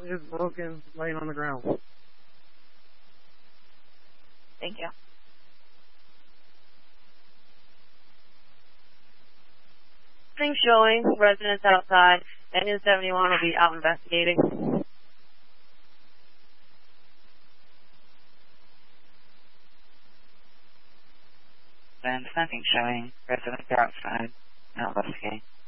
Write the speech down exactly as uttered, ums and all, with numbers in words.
is broken, laying on the ground. Thank you. Things showing, residents outside, and N seventy-one will be out investigating. Then nothing showing, residents are outside, not investigating.